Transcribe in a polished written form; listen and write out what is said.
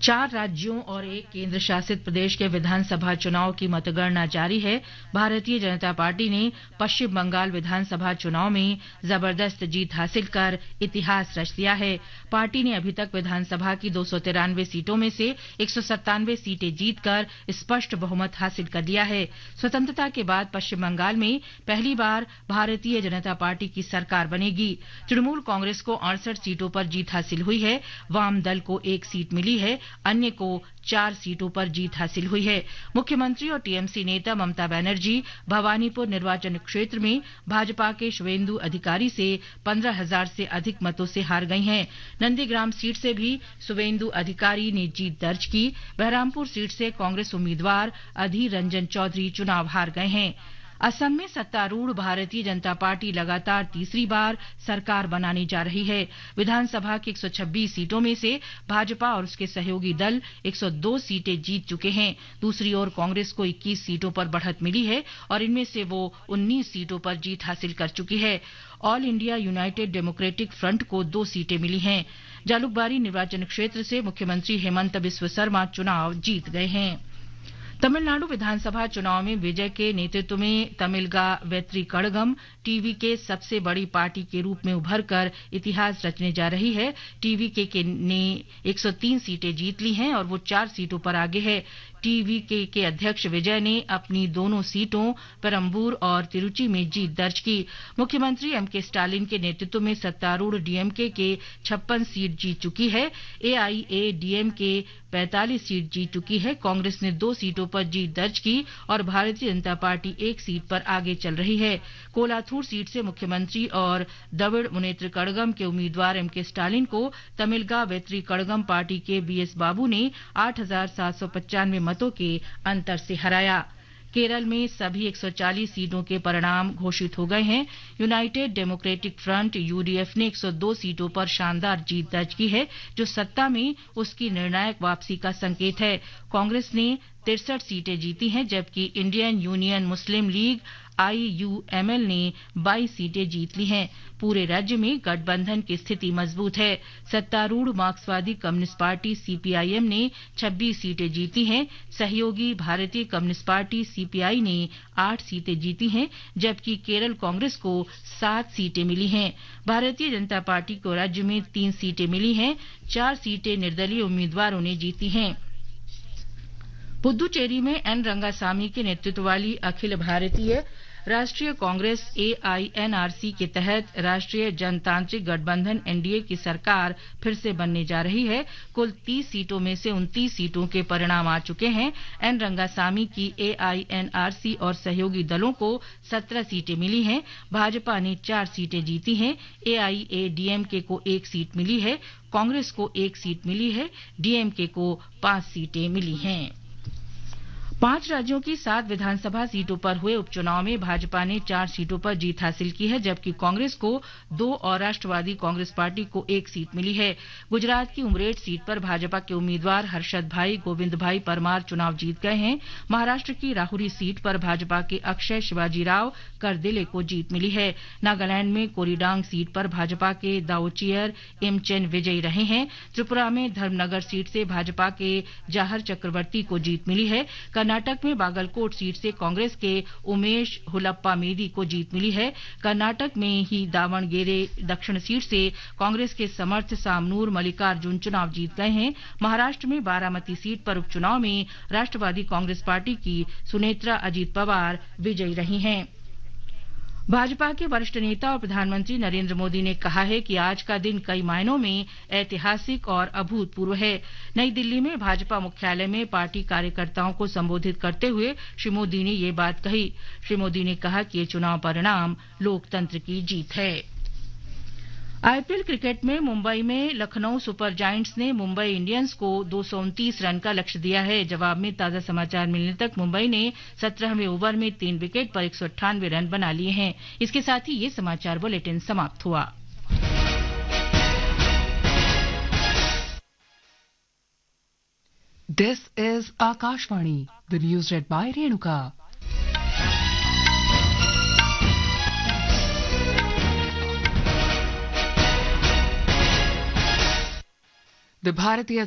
4 राज्यों और एक केंद्र शासित प्रदेश के विधानसभा चुनाव की मतगणना जारी है। भारतीय जनता पार्टी ने पश्चिम बंगाल विधानसभा चुनाव में जबरदस्त जीत हासिल कर इतिहास रच दिया है। पार्टी ने अभी तक विधानसभा की 293 सीटों में से 197 सीटें जीतकर स्पष्ट बहुमत हासिल कर लिया है। स्वतंत्रता के बाद पश्चिम बंगाल में पहली बार भारतीय जनता पार्टी की सरकार बनेगी। तृणमूल कांग्रेस को 68 सीटों पर जीत हासिल हुई है। वाम दल को 1 सीट मिली है, अन्य को 4 सीटों पर जीत हासिल हुई है। मुख्यमंत्री और टीएमसी नेता ममता बनर्जी भवानीपुर निर्वाचन क्षेत्र में भाजपा के शुवेंदु अधिकारी से 15,000 से अधिक मतों से हार गई हैं। नंदीग्राम सीट से भी शुवेंदु अधिकारी ने जीत दर्ज की। बहरामपुर सीट से कांग्रेस उम्मीदवार अधीर रंजन चौधरी चुनाव हार गए हैं। असम में सत्तारूढ़ भारतीय जनता पार्टी लगातार तीसरी बार सरकार बनाने जा रही है। विधानसभा की 126 सीटों में से भाजपा और उसके सहयोगी दल 102 सीटें जीत चुके हैं। दूसरी ओर कांग्रेस को 21 सीटों पर बढ़त मिली है और इनमें से वो 19 सीटों पर जीत हासिल कर चुकी है। All India United democratic front को 2 सीटें मिली हैं। जालुकबारी निर्वाचन क्षेत्र से मुख्यमंत्री हेमंत बिस्व शर्मा चुनाव जीत गए हैं। तमिलनाडु विधानसभा चुनाव में विजय के नेतृत्व में तमिलगा वेत्री कड़गम टीवी के सबसे बड़ी पार्टी के रूप में उभरकर इतिहास रचने जा रही है। टीवीके ने 103 सीटें जीत ली हैं और वो 4 सीटों पर आगे है। टीवीके के अध्यक्ष विजय ने अपनी दोनों सीटों पेरम्बूर और तिरुचि में जीत दर्ज की। मुख्यमंत्री एमके स्टालिन के नेतृत्व में सत्तारूढ़ डीएमके के 56 सीट जीत चुकी है। एआईएडीएमके 45 सीट जीत चुकी है। कांग्रेस ने 2 सीटों पर जीत दर्ज की और भारतीय जनता पार्टी 1 सीट पर आगे चल रही है। कोलाथूर सीट से मुख्यमंत्री और द्रविड़ मुनेत्र कड़गम के उम्मीदवार एमके स्टालिन को तमिलगा वेत्री कड़गम पार्टी के बीएस बाबू ने 8,795 मतों के अंतर से हराया। केरल में सभी 140 सीटों के परिणाम घोषित हो गए हैं। यूनाइटेड डेमोक्रेटिक फ्रंट यूडीएफ ने 102 सीटों पर शानदार जीत दर्ज की है, जो सत्ता में उसकी निर्णायक वापसी का संकेत है। कांग्रेस ने 63 सीटें जीती हैं, जबकि इंडियन यूनियन मुस्लिम लीग आईयूएमएल ने 22 सीटें जीत ली हैं। पूरे राज्य में गठबंधन की स्थिति मजबूत है। सत्तारूढ़ मार्क्सवादी कम्युनिस्ट पार्टी सीपीआईएम ने 26 सीटें जीती हैं। सहयोगी भारतीय कम्युनिस्ट पार्टी सीपीआई ने 8 सीटें जीती हैं, जबकि केरल कांग्रेस को 7 सीटें मिली हैं। भारतीय जनता पार्टी को राज्य में 3 सीटें मिली हैं। 4 सीटें निर्दलीय उम्मीदवारों ने जीती हैं। पुद्दुचेरी में एन रंगासामी के नेतृत्व वाली अखिल भारतीय राष्ट्रीय कांग्रेस एआईएनआरसी के तहत राष्ट्रीय जनतांत्रिक गठबंधन एनडीए की सरकार फिर से बनने जा रही है। कुल 30 सीटों में से 29 सीटों के परिणाम आ चुके हैं। एन रंगासामी की एआईएनआरसी और सहयोगी दलों को 17 सीटें मिली हैं। भाजपा ने 4 सीटें जीती हैं। एआईएडीएमके को 1 सीट मिली है। कांग्रेस को 1 सीट मिली है। डीएमके को 5 सीटें मिली हैं। 5 राज्यों की 7 विधानसभा सीटों पर हुए उपचुनाव में भाजपा ने 4 सीटों पर जीत हासिल की है, जबकि कांग्रेस को 2 और राष्ट्रवादी कांग्रेस पार्टी को 1 सीट मिली है। गुजरात की उमरेड सीट पर भाजपा के उम्मीदवार हर्षद भाई गोविंद भाई परमार चुनाव जीत गए हैं। महाराष्ट्र की राहुरी सीट पर भाजपा के अक्षय शिवाजीराव करदिले को जीत मिली है। नागालैंड में कोरीडांग सीट पर भाजपा के दाओचियर इमचेन विजयी रहे हैं। त्रिपुरा में धर्मनगर सीट से भाजपा के जाहर चक्रवर्ती को जीत मिली है। कर्नाटक में बागलकोट सीट से कांग्रेस के उमेश हुलप्पा मेदी को जीत मिली है। कर्नाटक में ही दावणगेरे दक्षिण सीट से कांग्रेस के समर्थ सामनूर मल्लिकार्जुन चुनाव जीत गए हैं। महाराष्ट्र में बारामती सीट पर उपचुनाव में राष्ट्रवादी कांग्रेस पार्टी की सुनेत्रा अजीत पवार विजयी रही हैं। भाजपा के वरिष्ठ नेता और प्रधानमंत्री नरेंद्र मोदी ने कहा है कि आज का दिन कई मायनों में ऐतिहासिक और अभूतपूर्व है। नई दिल्ली में भाजपा मुख्यालय में पार्टी कार्यकर्ताओं को संबोधित करते हुए श्री मोदी ने ये बात कही। श्री मोदी ने कहा कि ये चुनाव परिणाम लोकतंत्र की जीत है। आईपीएल क्रिकेट में मुंबई में लखनऊ सुपर जायंट्स ने मुंबई इंडियंस को 229 रन का लक्ष्य दिया है। जवाब में ताजा समाचार मिलने तक मुंबई ने 17वें ओवर में 3 विकेट पर 198 रन बना लिए हैं। इसके साथ ही ये समाचार बुलेटिन समाप्त हुआ। This is Akashvani, the news read by Renuka. The Bharatiya